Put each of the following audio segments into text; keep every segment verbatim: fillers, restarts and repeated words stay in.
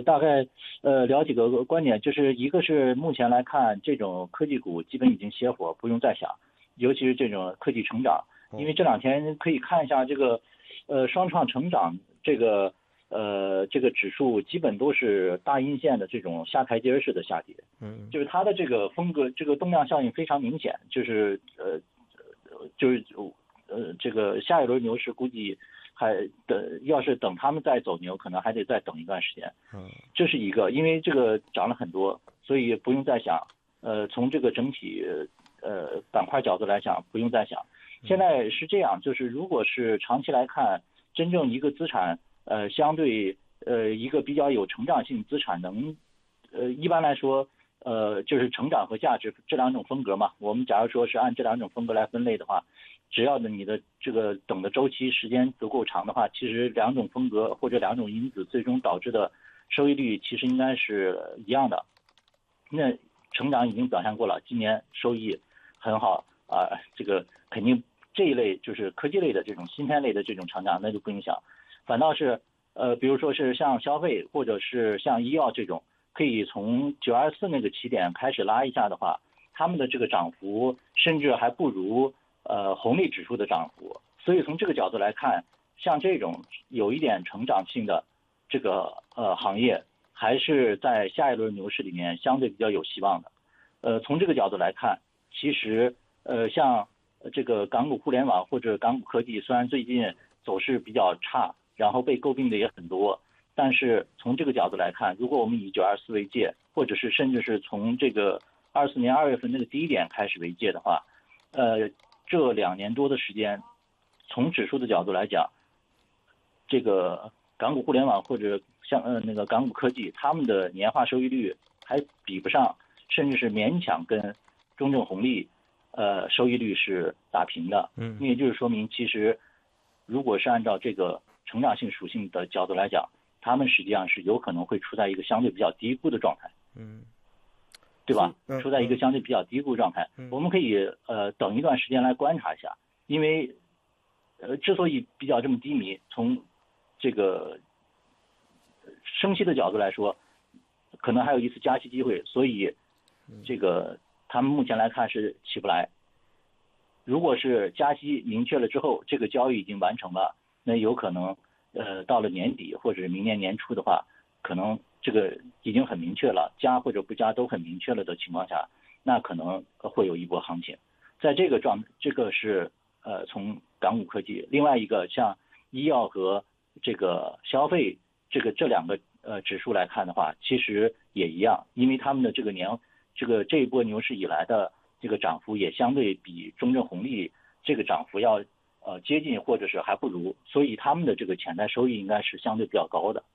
大概呃聊几个观点，就是一个是目前来看，这种科技股基本已经熄火，不用再想，尤其是这种科技成长，因为这两天可以看一下这个呃双创成长这个呃这个指数基本都是大阴线的这种下台阶式的下跌， 嗯， 就是它的这个风格，这个动量效应非常明显，就是呃就是呃这个下一轮牛市估计。还等，要是等他们再走牛，可能还得再等一段时间。 嗯， 这是一个，因为这个涨了很多，所以不用再想。呃，从这个整体呃板块角度来讲，不用再想。现在是这样，就是如果是长期来看，真正一个资产呃相对呃一个比较有成长性资产能呃一般来说呃就是成长和价值这两种风格嘛。我们假如说是按这两种风格来分类的话。只要呢你的这个等的周期时间足够长的话，其实两种风格或者两种因子最终导致的收益率其实应该是一样的。那成长已经表现过了，今年收益很好啊、呃，这个肯定这一类就是科技类的这种芯片类的这种成长那就不影响，反倒是呃比如说是像消费或者是像医药这种，可以从九二四那个起点开始拉一下的话，他们的这个涨幅甚至还不如。呃，红利指数的涨幅，所以从这个角度来看，像这种有一点成长性的这个呃行业，还是在下一轮牛市里面相对比较有希望的。呃，从这个角度来看，其实呃像这个港股互联网或者港股科技，虽然最近走势比较差，然后被诟病的也很多，但是从这个角度来看，如果我们以九二四为界，或者是甚至是从这个二四年二月份那个低点开始为界的话，呃。这两年多的时间，从指数的角度来讲，这个港股互联网或者像呃那个港股科技，他们的年化收益率还比不上，甚至是勉强跟中证红利呃收益率是打平的。 嗯， 那也就是说明，其实如果是按照这个成长性属性的角度来讲，他们实际上是有可能会处在一个相对比较低估的状态。 嗯。 对吧？ 嗯、 处在一个相对比较低估状态， 嗯、 我们可以呃等一段时间来观察一下，因为呃之所以比较这么低迷，从这个升息的角度来说，可能还有一次加息机会，所以这个他们目前来看是起不来。如果是加息明确了之后，这个交易已经完成了，那有可能呃到了年底或者明年年初的话，可能。这个已经很明确了，加或者不加都很明确了的情况下，那可能会有一波行情。在这个状，这个是呃从港股科技，另外一个像医药和这个消费这个这两个呃指数来看的话，其实也一样，因为他们的这个年这个这一波牛市以来的这个涨幅也相对比中证红利这个涨幅要呃接近或者是还不如，所以他们的这个潜在收益应该是相对比较高的。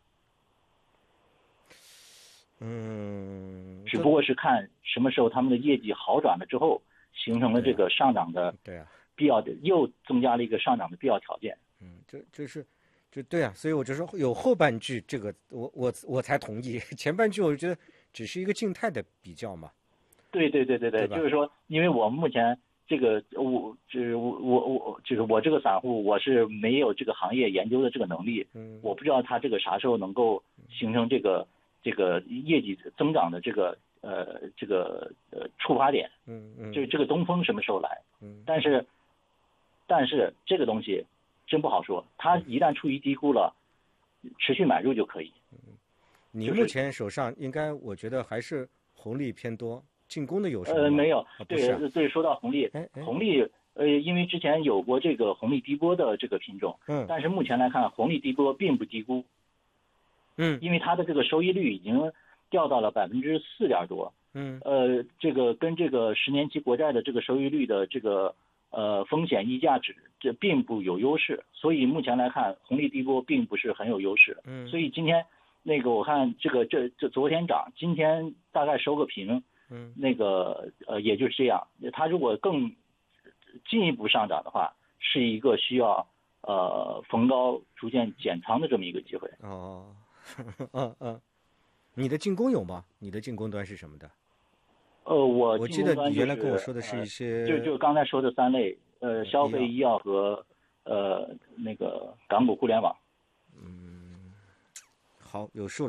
嗯， 只不过是看什么时候他们的业绩好转了之后，形成了这个上涨的对啊必要的，又增加了一个上涨的必要条件。 嗯，这这是就对啊，所以我就说有后半句这个，我我我才同意，前半句我觉得只是一个静态的比较嘛。 对对对对对，就是说，因为我们目前这个我就是我我我就是我这个散户，我是没有这个行业研究的这个能力， 嗯， 我不知道他这个啥时候能够形成这个。这个业绩增长的这个呃这个呃触发点， 嗯嗯， 就是这个东风什么时候来？ 嗯， 但是但是这个东西真不好说，它一旦处于低估了，持续买入就可以。 嗯，你目前手上应该我觉得还是红利偏多，进攻的有什么？ 呃，没有， 啊、 对、 啊、 对，说到红利， 哎哎红利呃，因为之前有过这个红利低波的这个品种， 嗯， 但是目前来看，红利低波并不低估。 嗯， 因为它的这个收益率已经掉到了百分之四点多， 嗯， 呃，这个跟这个十年期国债的这个收益率的这个呃风险溢价值，这并不有优势，所以目前来看，红利低波并不是很有优势。 嗯， 所以今天那个我看这个这这昨天涨，今天大概收个平， 嗯， 那个呃也就是这样，它如果更进一步上涨的话，是一个需要呃逢高逐渐减仓的这么一个机会。 哦。嗯嗯，你的进攻有吗？你的进攻端是什么的？ 呃，我我记得你原来跟我就是说的是一些， 呃、就就刚才说的三类，呃，消费、医药和呃那个港股互联网。 嗯，好，有数了。